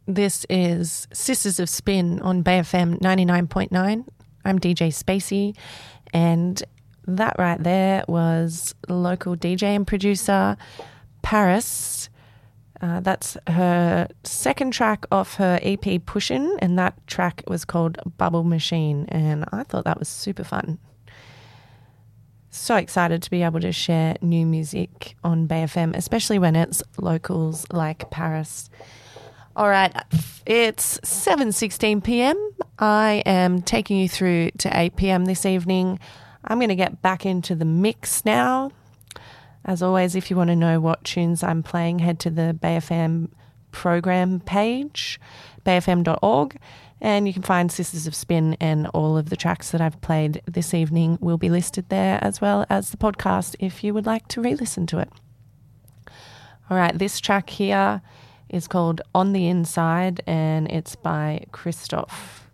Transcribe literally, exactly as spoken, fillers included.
This is Sisters of Spin on Bay F M ninety-nine point nine. I'm D J Spacey, and that right there was local D J and producer Paris. Uh, that's her second track off her E P Pushin', and that track was called Bubble Machine, and I thought that was super fun. So excited to be able to share new music on Bay F M, especially when it's locals like Paris. All right, it's seven sixteen p.m. I am taking you through to eight p.m. this evening. I'm going to get back into the mix now. As always, if you want to know what tunes I'm playing, head to the Bay F M program page, bay f m dot org, and you can find Sisters of Spin, and all of the tracks that I've played this evening will be listed there, as well as the podcast if you would like to re-listen to it. All right, this track here is called On the Inside, and it's by Christoph.